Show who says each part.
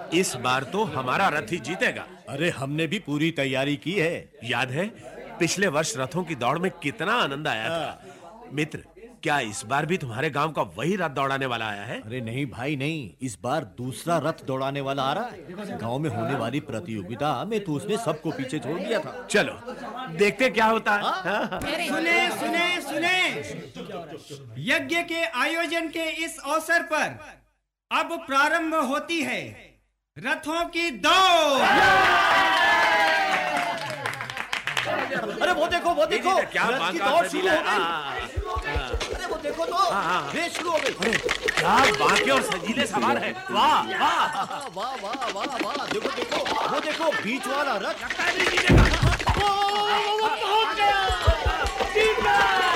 Speaker 1: इस बार तो हमारा रथ ही जीतेगा।
Speaker 2: अरे हमने भी पूरी तैयारी की है।
Speaker 1: याद है पिछले वर्ष रथों की दौड़ में कितना आनंद आया था। मित्र, क्या इस बार भी तुम्हारे गांव का वही रथ दौड़ाने वाला आया है?
Speaker 2: अरे नहीं भाई नहीं, इस बार दूसरा रथ दौड़ाने वाला आ रहा है। गांव में होने वाली प्रतियोगिता में तो उसने सबको पीछे छोड़ दिया था।
Speaker 1: चलो देखते क्या होता है।
Speaker 3: सुने सुने सुने, यज्ञ के आयोजन के इस अवसर पर अब प्रारंभ होती है रथों की दौड़।
Speaker 2: अरे वो देखो
Speaker 1: क्या
Speaker 2: रथ की दौड़ शुरू हो गई। अरे वो देखो तो रेस शुरू हो गई।
Speaker 1: क्या बाकी और सजीले सवार है। वाह वाह
Speaker 2: वाह वाह वाह वाह, देखो वो देखो बीच वाला रथ
Speaker 1: लगता है नहीं जीतेगा।
Speaker 2: वो पहुंच गया।